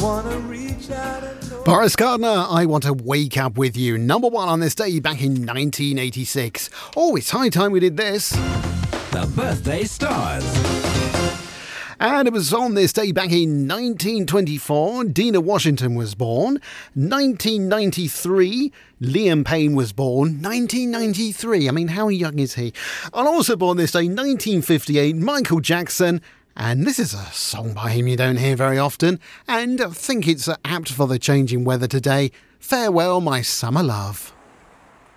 Boris Gardner, I Want to Wake Up With You. Number one on this day back in 1986. Oh, it's high time we did this. The Birthday Stars. And it was on this day back in 1924, Dina Washington was born. 1993, Liam Payne was born. 1993, I mean, how young is he? And also born this day, 1958, Michael Jackson. And this is a song by him you don't hear very often. And I think it's apt for the changing weather today. Farewell, My Summer Love.